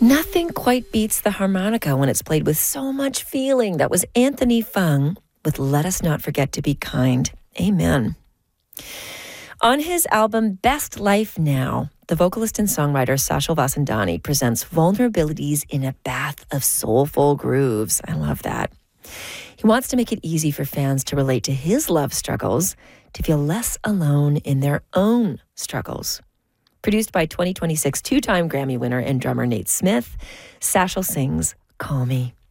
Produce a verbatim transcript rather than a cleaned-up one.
Nothing quite beats the harmonica when it's played with so much feeling. That was Anthony Fung with Let Us Not Forget to Be Kind. Amen. On his album Best Life Now, the vocalist and songwriter Sachal Vasandani presents vulnerabilities in a bath of soulful grooves. I love that. He wants to make it easy for fans to relate to his love struggles, to feel less alone in their own struggles. Produced by twenty twenty-six two-time Grammy winner and drummer Nate Smith, Sachal sings Call Me.